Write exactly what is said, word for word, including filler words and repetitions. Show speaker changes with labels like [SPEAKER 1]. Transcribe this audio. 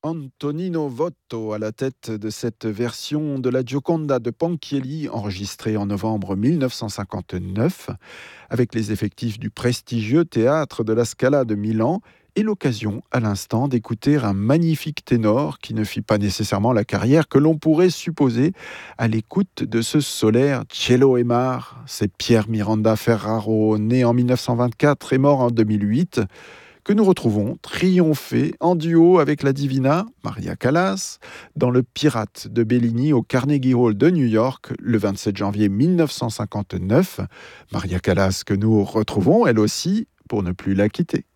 [SPEAKER 1] Antonino Votto à la tête de cette version de la Gioconda de Ponchielli, enregistrée en novembre mille neuf cent cinquante-neuf, avec les effectifs du prestigieux théâtre de la Scala de Milan, et l'occasion à l'instant d'écouter un magnifique ténor qui ne fit pas nécessairement la carrière que l'on pourrait supposer à l'écoute de ce solaire Cielo e Mar. C'est Pierre Miranda Ferraro, né en mille neuf cent vingt-quatre et mort en deux mille huit, que nous retrouvons triompher en duo avec la divina Maria Callas dans Le Pirate de Bellini au Carnegie Hall de New York le vingt-sept janvier mille neuf cent cinquante-neuf. Maria Callas que nous retrouvons elle aussi pour ne plus la quitter.